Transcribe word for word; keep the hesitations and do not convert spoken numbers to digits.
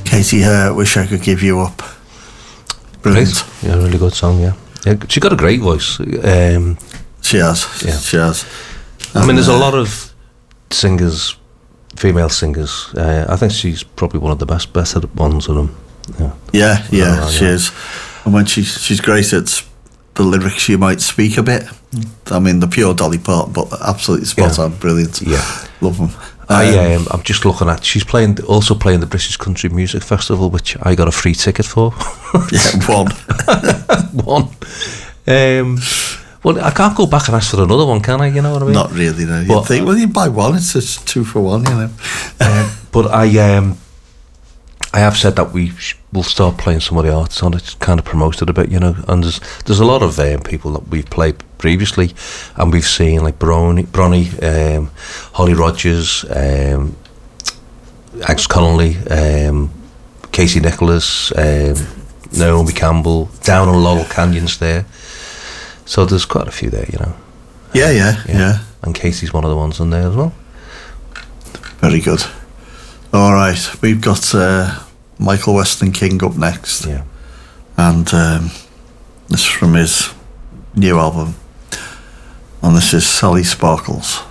Katie, uh, Wish I Could Give You Up. Brilliant. Great. Yeah, really good song, yeah. yeah she got a great voice. Um, she has, yeah. she has. I mean, there's a lot of singers, female singers. Uh, I think she's probably one of the best, best ones of them. Yeah, yeah, yeah she yeah. is. And when she, she's great at the lyrics, she might speak a bit. I mean, the pure Dolly Parton, but absolutely spot yeah. on, brilliant. Yeah. Love them. I, um, I'm just looking at. She's playing, also playing the British Country Music Festival, which I got a free ticket for. yeah, one, one. Um, well, I can't go back and ask for another one, can I? You know what I mean? Not really. No. You think, well, you buy one, it's just two for one, you know. um, but I, um, I have said that we sh- will start playing some of the artists on it, kind of promote it a bit, you know. And there's there's a lot of um, people that we've played previously, and we've seen like Bronnie, Bronnie um, Holly Rogers, um, Agnes Connolly, um, Casey Nicholas, um, Naomi Campbell, down in Laurel Canyons there. So there's quite a few there, you know. Yeah, yeah, yeah. yeah. And Casey's one of the ones in there as well. Very good. All right, we've got uh, Michael Weston King up next. Yeah. And um, this is from his new album. And this is Sally Sparkles.